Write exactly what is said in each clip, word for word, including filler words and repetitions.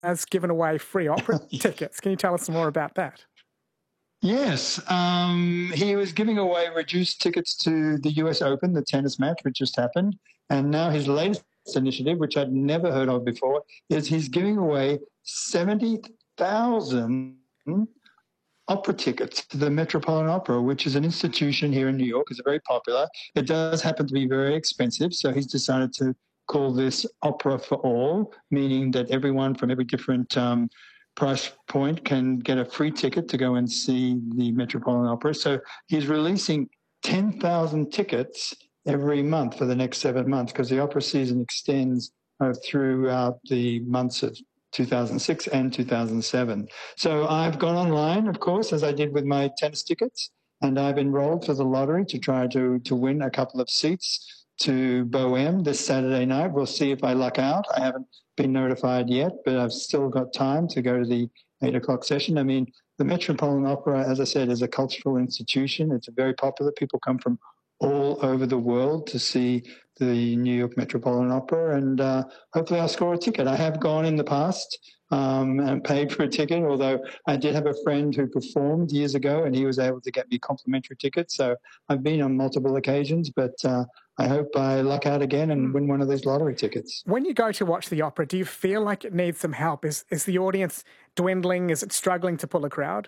has given away free opera tickets. Can you tell us some more about that? Yes, um, he was giving away reduced tickets to the U S Open, the tennis match, which just happened. And now his latest initiative, which I'd never heard of before, is he's giving away seventy thousand opera tickets to the Metropolitan Opera, which is an institution here in New York. It's very popular. It does happen to be very expensive, so he's decided to call this Opera for All, meaning that everyone from every different um, price point can get a free ticket to go and see the Metropolitan Opera. So he's releasing ten thousand tickets every month for the next seven months because the opera season extends uh, throughout the months of two thousand six and two thousand seven. So I've gone online, of course, as I did with my tennis tickets, and I've enrolled for the lottery to try to, to win a couple of seats to Bohème this Saturday night. We'll see if I luck out. I haven't been notified yet, but I've still got time to go to the eight o'clock session. I mean, the Metropolitan Opera, as I said, is a cultural institution. It's very popular. People come from all over the world to see the New York Metropolitan Opera, and uh, hopefully I'll score a ticket. I have gone in the past um, and paid for a ticket, although I did have a friend who performed years ago and he was able to get me complimentary tickets. So I've been on multiple occasions, but uh, I hope I luck out again and win one of those lottery tickets. When you go to watch the opera, do you feel like it needs some help? Is, is the audience dwindling? Is it struggling to pull a crowd?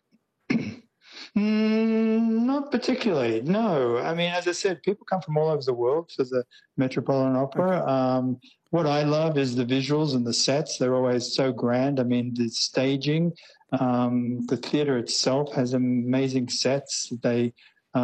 Mm, not particularly, no. I mean, as I said, people come from all over the world for the Metropolitan Opera. Okay. Um, what I love is the visuals and the sets. They're always so grand. I mean, the staging, um, the theatre itself has amazing sets that they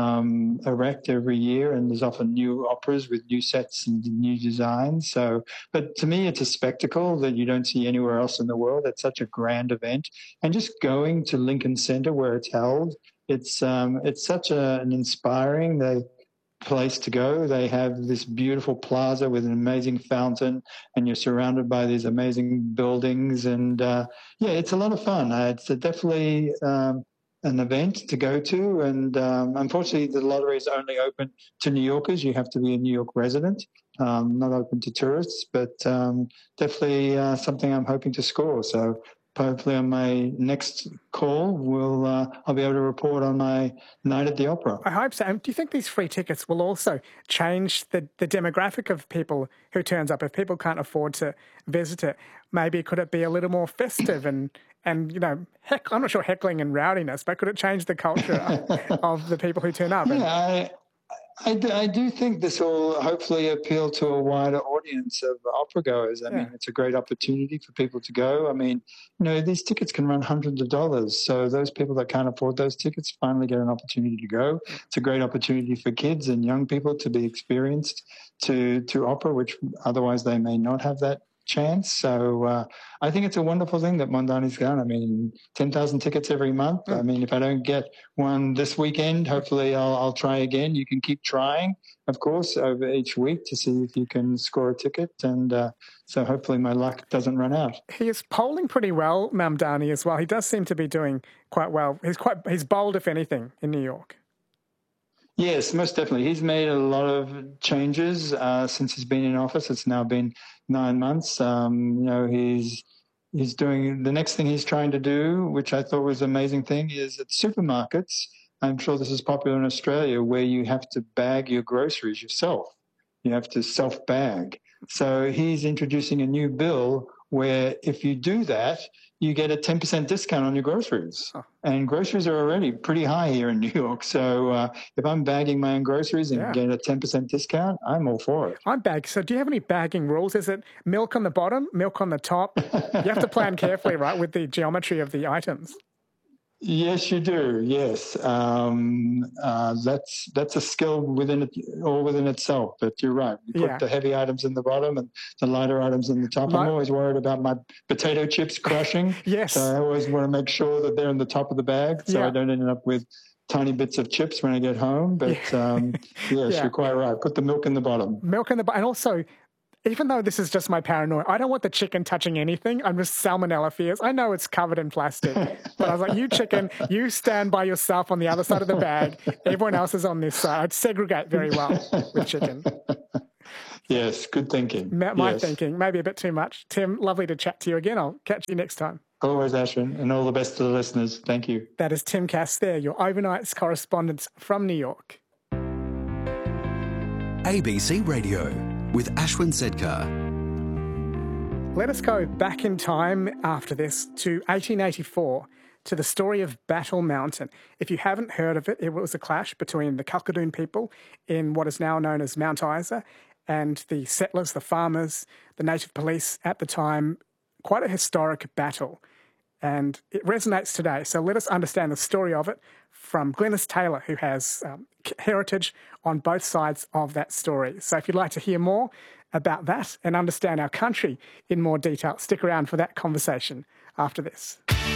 um, erect every year, and there's often new operas with new sets and new designs. So, but to me, it's a spectacle that you don't see anywhere else in the world. It's such a grand event. And just going to Lincoln Center where it's held, It's um, it's such a, an inspiring they, place to go. They have this beautiful plaza with an amazing fountain, and you're surrounded by these amazing buildings. And uh, yeah, it's a lot of fun. Uh, it's a definitely um, an event to go to. And um, unfortunately, the lottery is only open to New Yorkers. You have to be a New York resident, um, not open to tourists. But um, definitely uh, something I'm hoping to score. So. Hopefully on my next call, we'll, uh, I'll be able to report on my night at the opera. I hope so. And do you think these free tickets will also change the, the demographic of people who turns up? If people can't afford to visit it, maybe could it be a little more festive and, and you know, heck, I'm not sure heckling and rowdiness, but could it change the culture of the people who turn up? Yeah, I, I, do, I do think this will hopefully appeal to a wider audience of opera goers. I yeah. mean, it's a great opportunity for people to go. I mean, you know, these tickets can run hundreds of dollars. So those people that can't afford those tickets finally get an opportunity to go. It's a great opportunity for kids and young people to be experienced to, to opera, which otherwise they may not have that chance. So uh, I think it's a wonderful thing that Mondani's done. I mean, ten thousand tickets every month. Mm. I mean, if I don't get one this weekend, hopefully I'll, I'll try again. You can keep trying, of course, over each week to see if you can score a ticket. And uh, so hopefully my luck doesn't run out. He is polling pretty well, Mamdani, as well. He does seem to be doing quite well. He's quite he's bold, if anything, in New York. Yes, most definitely. He's made a lot of changes uh, since he's been in office. It's now been nine months. Um, you know, he's he's doing the next thing he's trying to do, which I thought was an amazing thing, is at supermarkets. I'm sure this is popular in Australia, where you have to bag your groceries yourself. You have to self-bag. So he's introducing a new bill where if you do that, you get a ten percent discount on your groceries. Oh. And groceries are already pretty high here in New York. So uh, if I'm bagging my own groceries and yeah. get a ten percent discount, I'm all for it. I bag. So do you have any bagging rules? Is it milk on the bottom, milk on the top? You have to plan carefully, right, with the geometry of the items. Yes, you do. Yes, um, uh, that's that's a skill within it, all within itself. But you're right. You put yeah. the heavy items in the bottom and the lighter items in the top. My, I'm always worried about my potato chips crushing. Yes. So I always want to make sure that they're in the top of the bag, so yeah. I don't end up with tiny bits of chips when I get home. But yeah. um, yes, yeah. you're quite right. Put the milk in the bottom. Milk in the bottom, and also, even though this is just my paranoia, I don't want the chicken touching anything. I'm just salmonella fears. I know it's covered in plastic, but I was like, you chicken, you stand by yourself on the other side of the bag. Everyone else is on this side. I'd segregate very well with chicken. Yes, good thinking. My, my yes. thinking, maybe a bit too much. Tim, lovely to chat to you again. I'll catch you next time. Always, Ashwin, and all the best to the listeners. Thank you. That is Tim Cass there, your overnights correspondent from New York. A B C Radio with Ashwin Sedkar. Let us go back in time after this to eighteen eighty-four, to the story of Battle Mountain. If you haven't heard of it, it was a clash between the Kalkadoon people in what is now known as Mount Isa and the settlers, the farmers, the native police at the time. Quite a historic battle, and it resonates today. So let us understand the story of it from Glenys Taylor, who has um, heritage on both sides of that story. So if you'd like to hear more about that and understand our country in more detail, stick around for that conversation after this.